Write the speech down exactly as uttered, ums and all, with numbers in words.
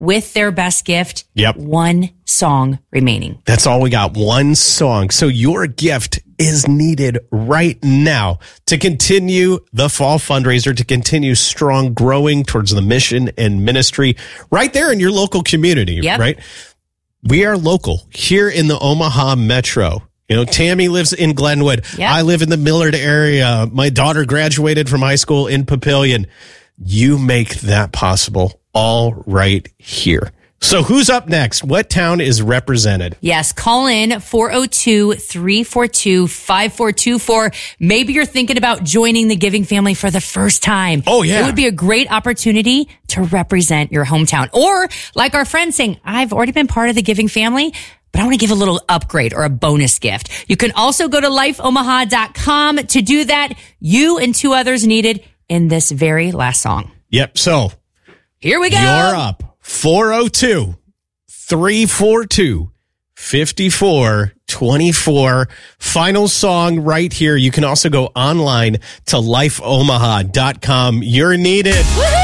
with their best gift. Yep. One song remaining. That's all we got. One song. So your gift is needed right now to continue the fall fundraiser, to continue strong growing towards the mission and ministry right there in your local community, Yep. right? We are local here in the Omaha metro. You know, Tammy lives in Glenwood. Yep. I live in the Millard area. My daughter graduated from high school in Papillion. You make that possible all right here. So who's up next? What town is represented? Yes, call in four oh two, three four two, five four two four. Maybe you're thinking about joining the Giving family for the first time. Oh, yeah. It would be a great opportunity to represent your hometown. Or like our friend saying, I've already been part of the Giving family, but I want to give a little upgrade or a bonus gift. You can also go to life omaha dot com to do that. You and two others needed in this very last song. Yep. So Here we go. you're up. four oh two, three four two, five four two four. Final song right here. You can also go online to life omaha dot com. You're needed. Woo-hoo!